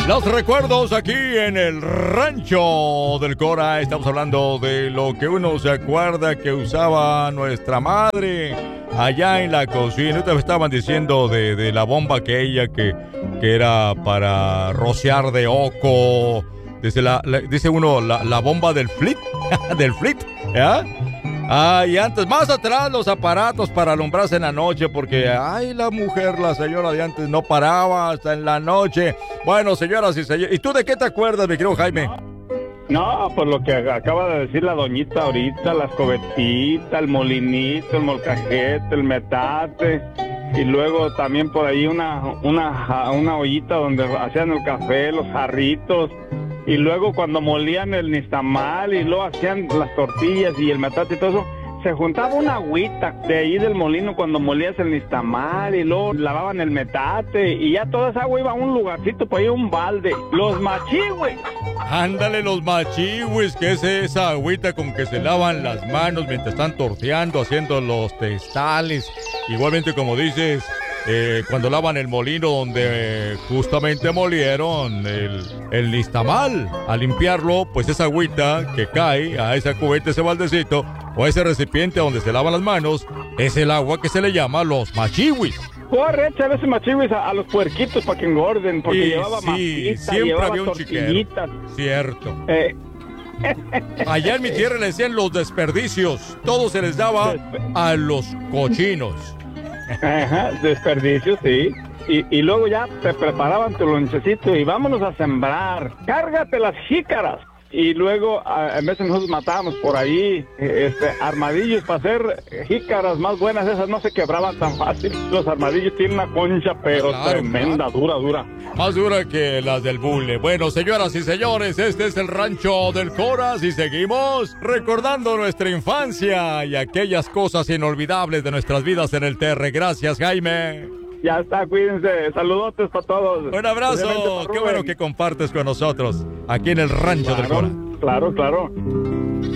Los recuerdos aquí en el Rancho del Cora. Estamos hablando de lo que uno se acuerda que usaba nuestra madre allá en la cocina. Ustedes estaban diciendo de la bomba aquella que era para rociar de oco. Dice uno la bomba del flit, del flit, ¿ya? Y antes, más atrás, los aparatos para alumbrarse en la noche, porque, la señora de antes no paraba hasta en la noche. Bueno, señoras y señores, ¿y tú de qué te acuerdas, mi querido Jaime? No, pues lo que acaba de decir la doñita ahorita, la escobetita, el molinito, el molcajete, el metate, y luego también por ahí una ollita donde hacían el café, los jarritos. Y luego cuando molían el nixtamal y luego hacían las tortillas y el metate y todo eso, se juntaba una agüita de ahí del molino cuando molías el nixtamal y luego lavaban el metate y ya toda esa agua iba a un lugarcito, por ahí un balde. Los machihues. Ándale, los machihues, que es esa agüita con que se lavan las manos mientras están torteando, haciendo los testales. Igualmente, como dices, cuando lavan el molino donde justamente molieron el nixtamal. Al limpiarlo, pues esa agüita que cae a esa cubeta, ese baldecito o a ese recipiente donde se lavan las manos, es el agua que se le llama los machihuis. Corre, echar ese machihuis a los puerquitos para que engorden, porque llevaba masita, siempre llevaba había un chiquero. Cierto. Allá en mi tierra le decían los desperdicios. Todo se les daba a los cochinos. Ajá, desperdicio, sí. Y luego ya te preparaban tu lonchecito y vámonos a sembrar. Cárgate las jícaras. Y luego, en vez de nosotros matábamos por ahí armadillos para hacer jícaras más buenas, esas no se quebraban tan fácil. Los armadillos tienen una concha, pero tremenda, claro. dura. Más dura que las del bule. Bueno, señoras y señores, este es el Rancho del Coras y seguimos recordando nuestra infancia y aquellas cosas inolvidables de nuestras vidas en el TR. Gracias, Jaime. Ya está, cuídense. Saludotes para todos. Un abrazo. Qué bueno que compartes con nosotros aquí en el Rancho del Cora. Claro.